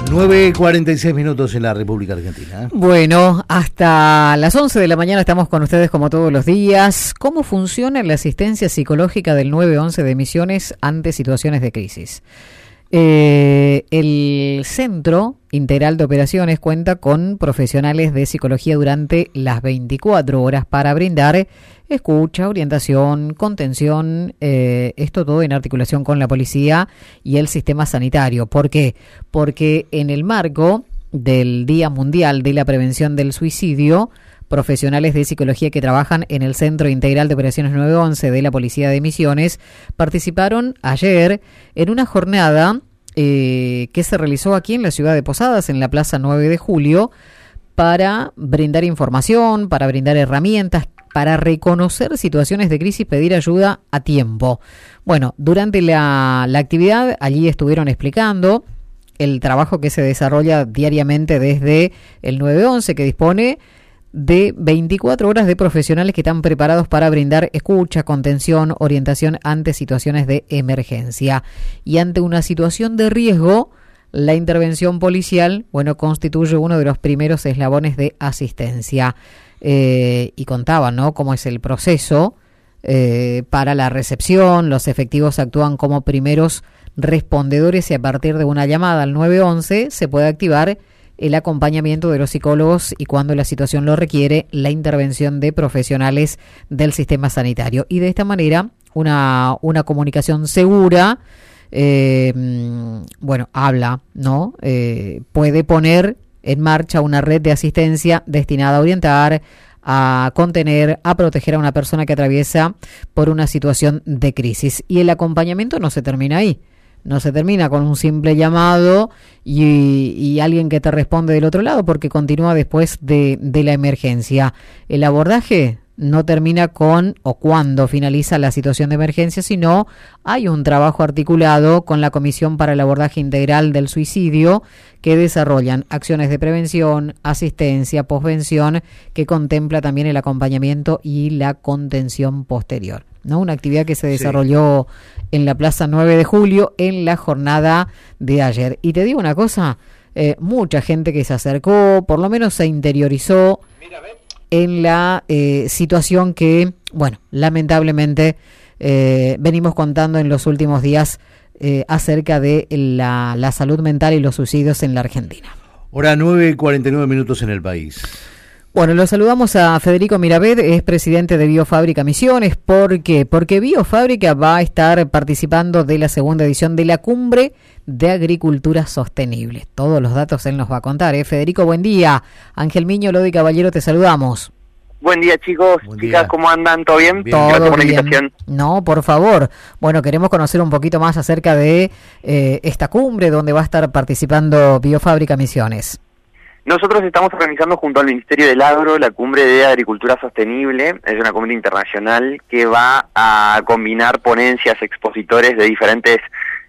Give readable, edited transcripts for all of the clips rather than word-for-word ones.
9:46 en la República Argentina. Bueno, hasta las 11 de la mañana estamos con ustedes como todos los días. ¿Cómo funciona la asistencia psicológica del 911 de Misiones ante situaciones de crisis? El Centro Integral de Operaciones cuenta con profesionales de psicología durante las 24 horas para brindar escucha, orientación, contención, esto todo en articulación con la policía y el sistema sanitario. ¿Por qué? Porque en el marco del Día Mundial de la Prevención del Suicidio, profesionales de psicología que trabajan en el Centro Integral de Operaciones 911 de la Policía de Misiones participaron ayer en una jornada que se realizó aquí en la ciudad de Posadas, en la Plaza 9 de Julio, para brindar información, para brindar herramientas, para reconocer situaciones de crisis y pedir ayuda a tiempo. Bueno, durante la actividad allí estuvieron explicando el trabajo que se desarrolla diariamente desde el 911, que dispone de 24 horas de profesionales que están preparados para brindar escucha, contención, orientación ante situaciones de emergencia. Y ante una situación de riesgo, la intervención policial, constituye uno de los primeros eslabones de asistencia. Y contaban, ¿no?, cómo es el proceso para la recepción. Los efectivos actúan como primeros respondedores y a partir de una llamada al 911 se puede activar el acompañamiento de los psicólogos y, cuando la situación lo requiere, la intervención de profesionales del sistema sanitario. Y de esta manera, una comunicación segura, habla, ¿no? Puede poner en marcha una red de asistencia destinada a orientar, a contener, a proteger a una persona que atraviesa por una situación de crisis. Y el acompañamiento no se termina ahí. No se termina con un simple llamado y alguien que te responde del otro lado, porque continúa después de la emergencia. El abordaje no termina con o cuando finaliza la situación de emergencia, sino hay un trabajo articulado con la Comisión para el Abordaje Integral del Suicidio, que desarrollan acciones de prevención, asistencia, posvención, que contempla también el acompañamiento y la contención posterior, ¿no? Una actividad que se desarrolló en la Plaza 9 de Julio en la jornada de ayer. Y te digo una cosa, mucha gente que se acercó, por lo menos se interiorizó en la situación que, lamentablemente venimos contando en los últimos días acerca de la salud mental y los suicidios en la Argentina. Hora 9:49 en el país. Bueno, lo saludamos a Federico Mirabet, es presidente de Biofábrica Misiones. ¿Por qué? Porque Biofábrica va a estar participando de la segunda edición de la Cumbre de Agricultura Sostenible. Todos los datos él nos va a contar. Federico, buen día. Ángel Miño, Lodi Caballero, te saludamos. Buen día, chicos. Buen chicas, día. ¿Cómo andan? ¿Todo bien? Todo Gracias por la bien. invitación. No, por favor. Bueno, queremos conocer un poquito más acerca de esta cumbre donde va a estar participando Biofábrica Misiones. Nosotros estamos organizando junto al Ministerio del Agro la Cumbre de Agricultura Sostenible. Es una cumbre internacional que va a combinar ponencias, expositores de diferentes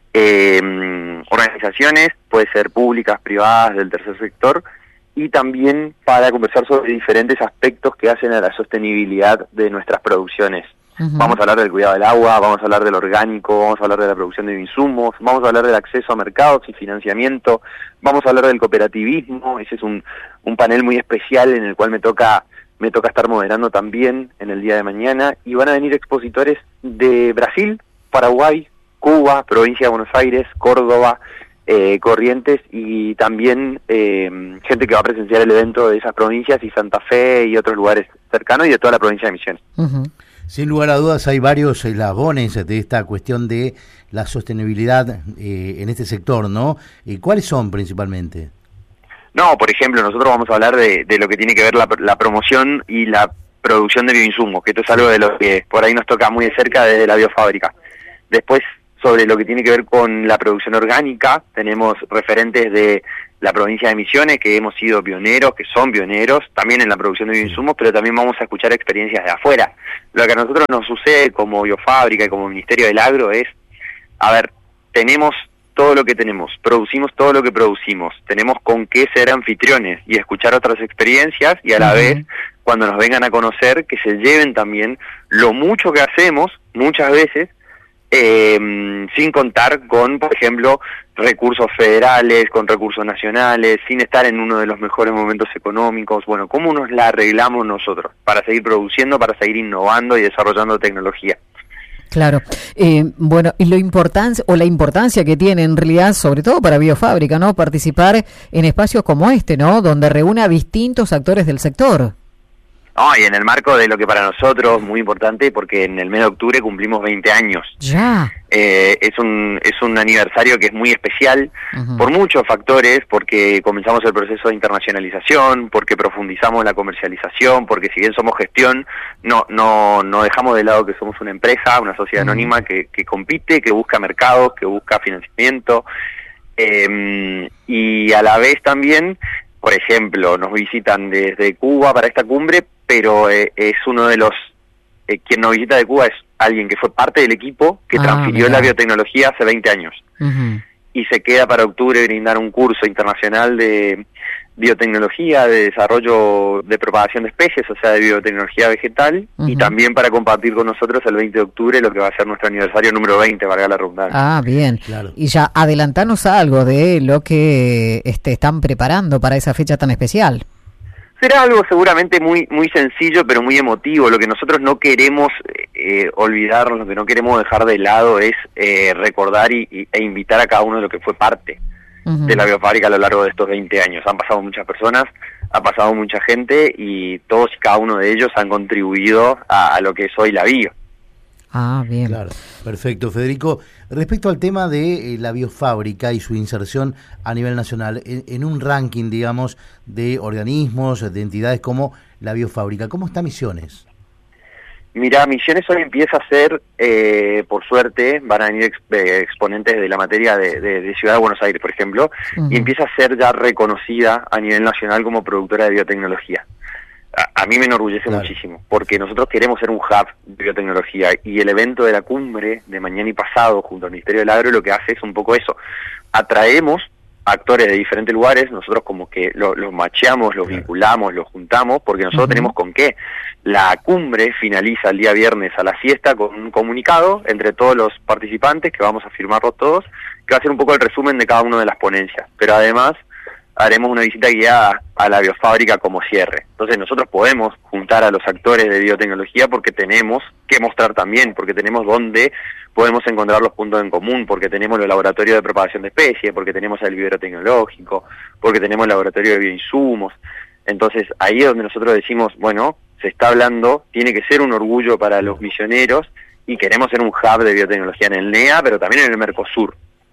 organizaciones, puede ser públicas, privadas, del tercer sector, y también para conversar sobre diferentes aspectos que hacen a la sostenibilidad de nuestras producciones. Uh-huh. Vamos a hablar del cuidado del agua, vamos a hablar del orgánico, vamos a hablar de la producción de insumos, vamos a hablar del acceso a mercados y financiamiento, vamos a hablar del cooperativismo. Ese es un panel muy especial en el cual me toca estar moderando también en el día de mañana, y van a venir expositores de Brasil, Paraguay, Cuba, Provincia de Buenos Aires, Córdoba, Corrientes, y también gente que va a presenciar el evento de esas provincias y Santa Fe y otros lugares cercanos y de toda la provincia de Misiones. Uh-huh. Sin lugar a dudas hay varios eslabones de esta cuestión de la sostenibilidad en este sector, ¿no? ¿Cuáles son principalmente? No, por ejemplo, nosotros vamos a hablar de lo que tiene que ver la promoción y la producción de bioinsumos, que esto es algo de lo que por ahí nos toca muy de cerca desde la biofábrica. Después, sobre lo que tiene que ver con la producción orgánica, tenemos referentes de la provincia de Misiones, que hemos sido pioneros, que son pioneros, también en la producción de bioinsumos, pero también vamos a escuchar experiencias de afuera. Lo que a nosotros nos sucede como Biofábrica y como Ministerio del Agro es, tenemos todo lo que tenemos, producimos todo lo que producimos, tenemos con qué ser anfitriones y escuchar otras experiencias, y a la vez, cuando nos vengan a conocer, que se lleven también lo mucho que hacemos, muchas veces, sin contar con, por ejemplo, recursos federales, con recursos nacionales, sin estar en uno de los mejores momentos económicos. Bueno, ¿cómo nos la arreglamos nosotros para seguir produciendo, para seguir innovando y desarrollando tecnología? Claro. Bueno, y la importancia que tiene en realidad, sobre todo para Biofábrica, ¿no? Participar en espacios como este, ¿no? Donde reúne a distintos actores del sector. Y en el marco de lo que para nosotros es muy importante, porque en el mes de octubre cumplimos 20 años. Ya. Es un aniversario que es muy especial por muchos factores, porque comenzamos el proceso de internacionalización, porque profundizamos la comercialización, porque si bien somos gestión, no dejamos de lado que somos una empresa, una sociedad anónima que compite, que busca mercados, que busca financiamiento, y a la vez también, por ejemplo, nos visitan desde Cuba para esta cumbre, pero es uno de los... quien nos visita de Cuba es alguien que fue parte del equipo que transfirió la biotecnología hace 20 años. Y se queda para octubre brindar un curso internacional de biotecnología, de desarrollo de propagación de especies, o sea, de biotecnología vegetal, y también para compartir con nosotros el 20 de octubre lo que va a ser nuestro aniversario número 20, valga la redundancia. Bien. Claro. Y ya adelantanos algo de lo que están preparando para esa fecha tan especial. Será algo seguramente muy sencillo, pero muy emotivo. Lo que nosotros no queremos olvidar, lo que no queremos dejar de lado es recordar e invitar a cada uno de lo que fue parte de la Biofábrica a lo largo de estos 20 años. Han pasado muchas personas, ha pasado mucha gente, y todos y cada uno de ellos han contribuido a lo que es hoy la bio. Bien. Claro, perfecto. Federico, respecto al tema de la Biofábrica y su inserción a nivel nacional, en un ranking, digamos, de organismos, de entidades como la Biofábrica, ¿cómo está Misiones? Mirá, Misiones hoy empieza a ser, por suerte, van a venir exponentes de la materia de Ciudad de Buenos Aires, por ejemplo, y empieza a ser ya reconocida a nivel nacional como productora de biotecnología. A mí me enorgullece muchísimo, porque nosotros queremos ser un hub de biotecnología, y el evento de la cumbre de mañana y pasado junto al Ministerio del Agro lo que hace es un poco eso. Atraemos actores de diferentes lugares, nosotros como que los macheamos, los vinculamos, los juntamos, porque nosotros tenemos con qué. La cumbre finaliza el día viernes a la siesta con un comunicado entre todos los participantes, que vamos a firmarlos todos, que va a ser un poco el resumen de cada una de las ponencias, pero además haremos una visita guiada a la Biofábrica como cierre. Entonces nosotros podemos juntar a los actores de biotecnología porque tenemos que mostrar también, porque tenemos dónde podemos encontrar los puntos en común, porque tenemos los laboratorios de propagación de especies, porque tenemos el vivero tecnológico, porque tenemos el laboratorio de bioinsumos. Entonces ahí es donde nosotros decimos, bueno, se está hablando, tiene que ser un orgullo para los misioneros, y queremos ser un hub de biotecnología en el NEA, pero también en el Mercosur.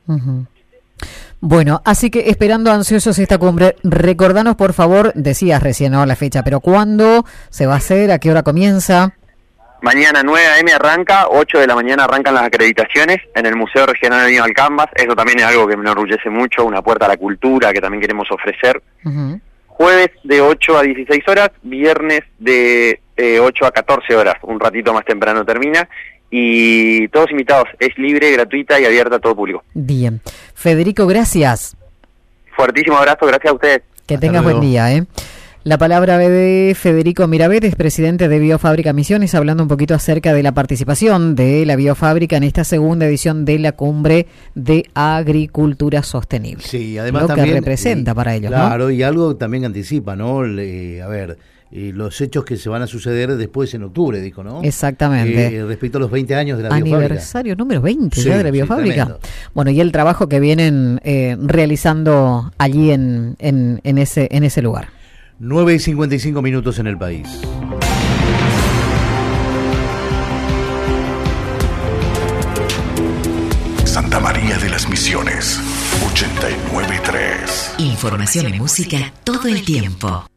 Bueno, así que esperando ansiosos esta cumbre, recordanos por favor, decías recién, ¿no?, la fecha, pero ¿cuándo se va a hacer? ¿A qué hora comienza? Mañana 9 a.m. arranca, 8 de la mañana arrancan las acreditaciones en el Museo Regional de Vino Alcambas. Eso también es algo que me enorgullece mucho, una puerta a la cultura que también queremos ofrecer. Jueves de 8 a 16 horas, viernes de 8 a 14 horas, un ratito más temprano termina. Y todos invitados, es libre, gratuita y abierta a todo público. Bien. Federico, gracias. Fuertísimo abrazo, gracias a ustedes. Que tengas buen día, La palabra de Federico Miravet, es presidente de Biofábrica Misiones, hablando un poquito acerca de la participación de la Biofábrica en esta segunda edición de la Cumbre de Agricultura Sostenible. Sí, además lo también, que representa para ellos, claro, ¿no? Y algo también anticipa, ¿no? Los hechos que se van a suceder después en octubre, dijo, ¿no? Exactamente. Respecto a los 20 años de la Biofábrica. Aniversario número 20 sí, ya de la Biofábrica. Sí, bueno, y el trabajo que vienen realizando allí en ese lugar. 9:55 minutos en el país. Santa María de las Misiones, 89.3. Información y música todo el tiempo.